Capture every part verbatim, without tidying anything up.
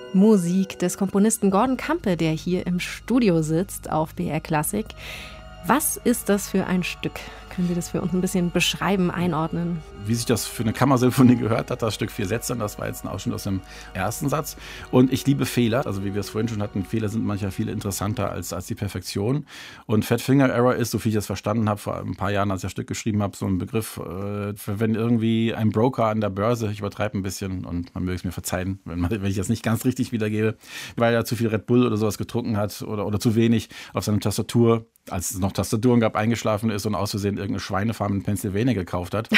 Musik des Komponisten Gordon Campe, der hier im Studio sitzt auf B R Klassik. Was ist das für ein Stück? Können Sie das für uns ein bisschen beschreiben, einordnen? Wie sich das für eine Kammersinfonie gehört, hat das Stück vier Sätze. Das war jetzt ein Ausschnitt aus dem ersten Satz. Und ich liebe Fehler. Also wie wir es vorhin schon hatten, Fehler sind manchmal viel interessanter als, als die Perfektion. Und Fat Finger Error ist, so viel ich das verstanden habe, vor ein paar Jahren, als ich das Stück geschrieben habe, so ein Begriff, äh, für wenn irgendwie ein Broker an der Börse, ich übertreibe ein bisschen und man möge es mir verzeihen, wenn, man, wenn ich das nicht ganz richtig wiedergebe, weil er zu viel Red Bull oder sowas getrunken hat oder, oder zu wenig auf seiner Tastatur, als es noch Tastaturen gab, eingeschlafen ist und aus Versehen irgendeine Schweinefarm in Pennsylvania gekauft hat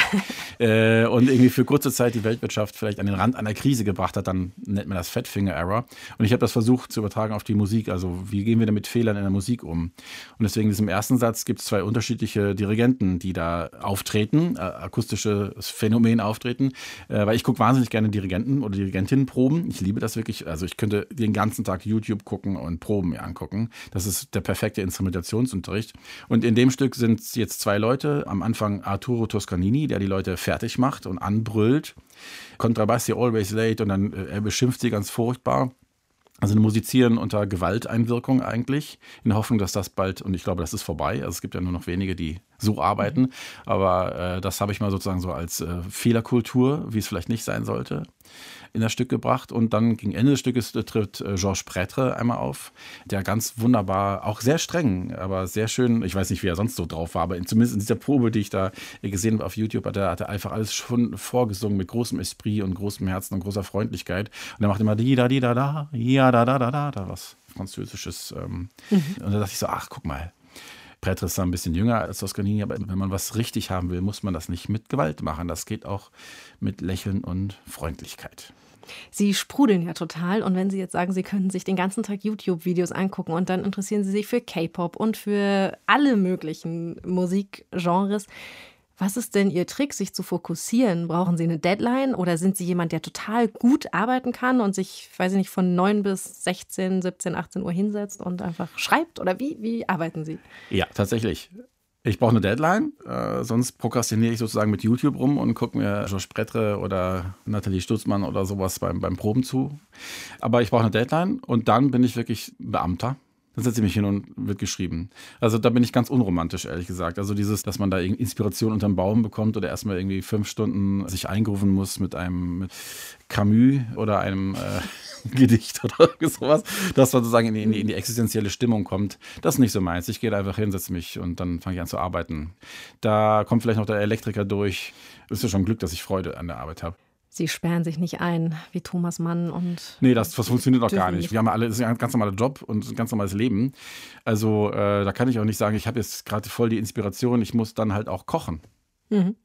äh, und irgendwie für kurze Zeit die Weltwirtschaft vielleicht an den Rand einer Krise gebracht hat, dann nennt man das Fat Finger Error. Und ich habe das versucht zu übertragen auf die Musik. Also wie gehen wir denn mit Fehlern in der Musik um? Und deswegen in diesem ersten Satz gibt es zwei unterschiedliche Dirigenten, die da auftreten, äh, akustisches Phänomen auftreten. Äh, weil ich gucke wahnsinnig gerne Dirigenten oder Dirigentinnen proben. Ich liebe das wirklich. Also ich könnte den ganzen Tag YouTube gucken und Proben mir angucken. Das ist der perfekte Instrumentationsunterricht. Und in dem Stück sind jetzt zwei Leute. Am Anfang Arturo Toscanini, der die Leute fertig macht und anbrüllt. Contrabassi always late und dann äh, er beschimpft sie ganz furchtbar. Also musizieren unter Gewalteinwirkung eigentlich, in der Hoffnung, dass das bald, und ich glaube, das ist vorbei, also es gibt ja nur noch wenige, die so arbeiten, aber äh, das habe ich mal sozusagen so als äh, Fehlerkultur, wie es vielleicht nicht sein sollte, in das Stück gebracht. Und dann gegen Ende des Stückes äh, tritt äh, Georges Prêtre einmal auf, der ganz wunderbar, auch sehr streng, aber sehr schön, ich weiß nicht, wie er sonst so drauf war, aber in, zumindest in dieser Probe, die ich da gesehen habe auf YouTube, hat er, hat er einfach alles schon vorgesungen mit großem Esprit und großem Herzen und großer Freundlichkeit. Und er macht immer di da di da da, ja da da da da, da was Französisches. Ähm. Mhm. Und da dachte ich so, ach, guck mal, Prêtre ist ein bisschen jünger als Toscanini, aber wenn man was richtig haben will, muss man das nicht mit Gewalt machen. Das geht auch mit Lächeln und Freundlichkeit. Sie sprudeln ja total und wenn Sie jetzt sagen, Sie könnten sich den ganzen Tag YouTube-Videos angucken und dann interessieren Sie sich für K-Pop und für alle möglichen Musikgenres. Was ist denn Ihr Trick, sich zu fokussieren? Brauchen Sie eine Deadline oder sind Sie jemand, der total gut arbeiten kann und sich, weiß ich nicht, von neun bis sechzehn, siebzehn, achtzehn Uhr hinsetzt und einfach schreibt? Oder wie, wie arbeiten Sie? Ja, tatsächlich. Ich brauche eine Deadline, äh, sonst prokrastiniere ich sozusagen mit YouTube rum und gucke mir Georges Prêtre oder Nathalie Stutzmann oder sowas beim, beim Proben zu. Aber ich brauche eine Deadline und dann bin ich wirklich Beamter. Dann setze ich mich hin und wird geschrieben. Also da bin ich ganz unromantisch, ehrlich gesagt. Also dieses, dass man da Inspiration unterm Baum bekommt oder erstmal irgendwie fünf Stunden sich eingrooven muss mit einem mit Camus oder einem äh, Gedicht oder sowas, dass man sozusagen in die, in, die, in die existenzielle Stimmung kommt. Das ist nicht so meins. Ich gehe da einfach hin, setze mich und dann fange ich an zu arbeiten. Da kommt vielleicht noch der Elektriker durch. Ist ja schon Glück, dass ich Freude an der Arbeit habe. Sie sperren sich nicht ein, wie Thomas Mann und... Nee, das, das funktioniert auch gar nicht. Wir haben alle, das ist ein ganz normaler Job und ein ganz normales Leben. Also äh, da kann ich auch nicht sagen, ich habe jetzt gerade voll die Inspiration, ich muss dann halt auch kochen. Mhm.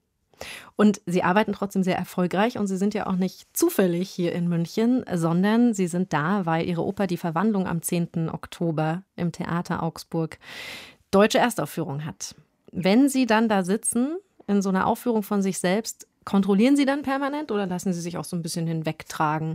Und Sie arbeiten trotzdem sehr erfolgreich und Sie sind ja auch nicht zufällig hier in München, sondern Sie sind da, weil Ihre Oper Die Verwandlung am zehnten Oktober im Theater Augsburg deutsche Erstaufführung hat. Wenn Sie dann da sitzen, in so einer Aufführung von sich selbst, kontrollieren Sie dann permanent oder lassen Sie sich auch so ein bisschen hinwegtragen?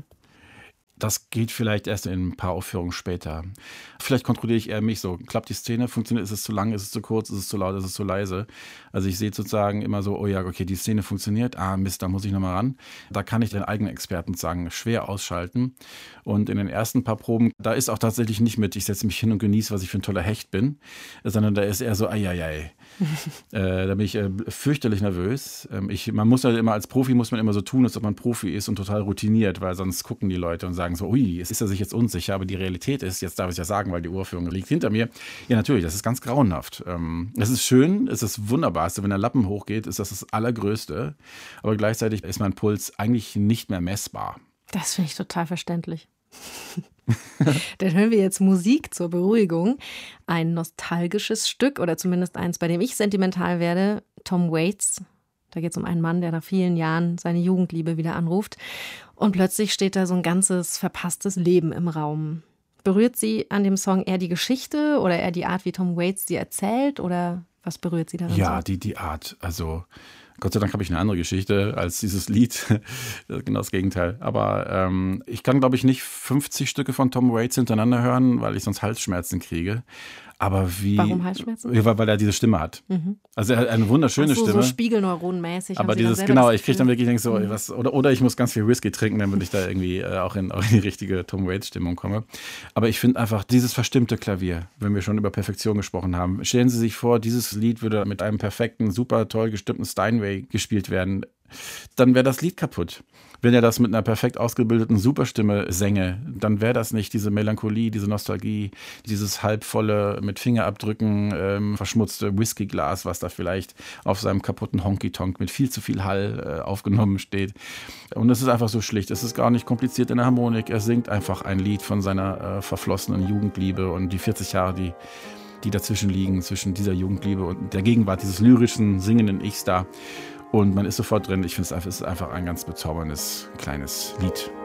Das geht vielleicht erst in ein paar Aufführungen später. Vielleicht kontrolliere ich eher mich so. Klappt die Szene? Funktioniert? Ist es zu lang? Ist es zu kurz? Ist es zu laut? Ist es zu leise? Also ich sehe sozusagen immer so, oh ja, okay, die Szene funktioniert. Ah, Mist, da muss ich nochmal ran. Da kann ich den eigenen Experten sagen, schwer ausschalten. Und in den ersten paar Proben, da ist auch tatsächlich nicht mit, ich setze mich hin und genieße, was ich für ein toller Hecht bin, sondern da ist eher so, ai, ai, ai. äh, da bin ich äh, fürchterlich nervös. Ähm, ich, man muss halt immer, als Profi muss man immer so tun, als ob man Profi ist und total routiniert, weil sonst gucken die Leute und sagen so, ui, es ist er sich jetzt unsicher, aber die Realität ist, jetzt darf ich ja sagen, weil die Uraufführung liegt hinter mir. Ja, natürlich, das ist ganz grauenhaft. Ähm, es ist schön, es ist das Wunderbarste, wenn der Lappen hochgeht, ist das das Allergrößte, aber gleichzeitig ist mein Puls eigentlich nicht mehr messbar. Das finde ich total verständlich. Dann hören wir jetzt Musik zur Beruhigung. Ein nostalgisches Stück oder zumindest eins, bei dem ich sentimental werde. Tom Waits. Da geht es um einen Mann, der nach vielen Jahren seine Jugendliebe wieder anruft. Und plötzlich steht da so ein ganzes verpasstes Leben im Raum. Berührt Sie an dem Song eher die Geschichte oder eher die Art, wie Tom Waits sie erzählt? Oder was berührt Sie daran? Ja, so? die, die Art. Also Gott sei Dank habe ich eine andere Geschichte als dieses Lied. Genau das Gegenteil. Aber ähm, ich kann, glaube ich, nicht fünfzig Stücke von Tom Waits hintereinander hören, weil ich sonst Halsschmerzen kriege. Aber wie. Warum Halsschmerzen? Ja, weil er diese Stimme hat. Mhm. Also er hat eine wunderschöne Ach so, Stimme. So spiegelneuronenmäßig. Aber dieses, genau, ich kriege dann wirklich denk so, mhm. was, oder, oder ich muss ganz viel Whisky trinken, damit ich da irgendwie äh, auch, in, auch in die richtige Tom Waits-Stimmung komme. Aber ich finde einfach dieses verstimmte Klavier, wenn wir schon über Perfektion gesprochen haben. Stellen Sie sich vor, dieses Lied würde mit einem perfekten, super toll gestimmten Steinway gespielt werden. Dann wäre das Lied kaputt. Wenn er das mit einer perfekt ausgebildeten Superstimme sänge, dann wäre das nicht diese Melancholie, diese Nostalgie, dieses halbvolle, mit Fingerabdrücken ähm, verschmutzte Whiskyglas, was da vielleicht auf seinem kaputten Honky-Tonk mit viel zu viel Hall äh, aufgenommen steht. Und es ist einfach so schlicht. Es ist gar nicht kompliziert in der Harmonik. Er singt einfach ein Lied von seiner äh, verflossenen Jugendliebe und die vierzig Jahre, die, die dazwischen liegen, zwischen dieser Jugendliebe und der Gegenwart, dieses lyrischen, singenden Ichs da. Und man ist sofort drin. Ich finde es einfach, es ist einfach ein ganz bezauberndes kleines Lied.